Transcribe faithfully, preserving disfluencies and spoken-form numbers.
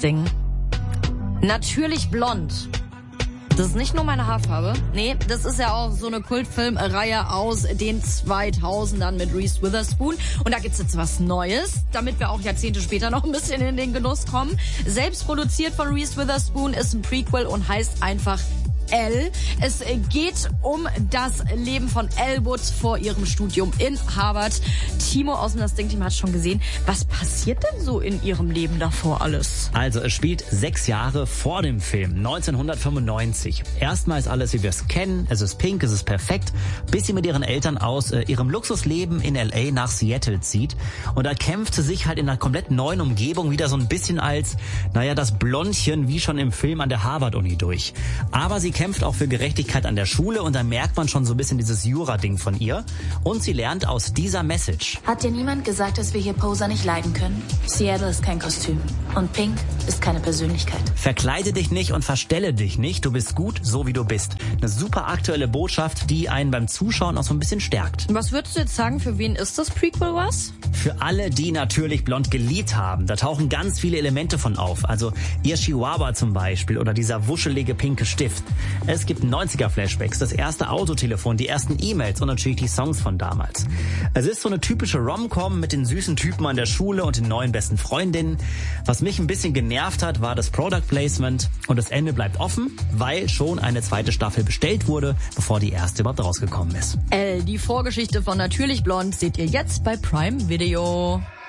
Ding. Natürlich blond. Das ist nicht nur meine Haarfarbe. Nee, das ist ja auch so eine Kultfilmreihe aus den zweitausendern mit Reese Witherspoon. Und da gibt's jetzt was Neues, damit wir auch Jahrzehnte später noch ein bisschen in den Genuss kommen. Selbst produziert von Reese Witherspoon, ist ein Prequel und heißt einfach Elle. Es geht um das Leben von Elle Woods vor ihrem Studium in Harvard. Timo aus dem Das Ding-Team hat schon gesehen. Was passiert denn so in ihrem Leben davor alles? Also es spielt sechs Jahre vor dem Film, neunzehnhundertfünfundneunzig. Erstmal ist alles, wie wir es kennen. Es ist pink, es ist perfekt, bis sie mit ihren Eltern aus äh, ihrem Luxusleben in L A nach Seattle zieht. Und da kämpft sie sich halt in einer komplett neuen Umgebung wieder so ein bisschen als, naja, das Blondchen wie schon im Film an der Harvard-Uni durch. Aber sie kämpft auch für Gerechtigkeit an der Schule und da merkt man schon so ein bisschen dieses Jura-Ding von ihr. Und sie lernt aus dieser Message. Hat dir niemand gesagt, dass wir hier Poser nicht leiden können? Seattle ist kein Kostüm und Pink ist keine Persönlichkeit. Verkleide dich nicht und verstelle dich nicht. Du bist gut, so wie du bist. Eine super aktuelle Botschaft, die einen beim Zuschauen auch so ein bisschen stärkt. Was würdest du jetzt sagen, für wen ist das Prequel was? Für alle, die natürlich blond geliebt haben. Da tauchen ganz viele Elemente von auf. Also ihr Chihuahua zum Beispiel oder dieser wuschelige pinke Stift. Es gibt neunziger-Flashbacks, das erste Autotelefon, die ersten E-Mails und natürlich die Songs von damals. Es ist so eine typische Rom-Com mit den süßen Typen an der Schule und den neuen besten Freundinnen. Was mich ein bisschen genervt hat, war das Product Placement und das Ende bleibt offen, weil schon eine zweite Staffel bestellt wurde, bevor die erste überhaupt rausgekommen ist. Elle, die Vorgeschichte von Natürlich Blond, seht ihr jetzt bei Prime Video.